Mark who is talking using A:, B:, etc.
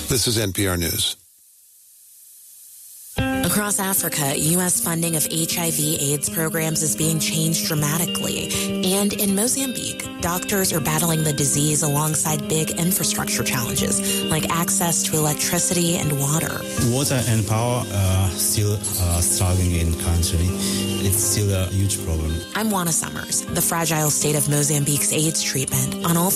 A: This is NPR News.
B: Across Africa, U.S. funding of HIV/AIDS programs is being changed dramatically. And in Mozambique, doctors are battling the disease alongside big infrastructure challenges like access to electricity and water.
C: Water and power are still struggling in the country. It's still a huge problem.
B: I'm Juana Summers. The fragile state of Mozambique's AIDS treatment on All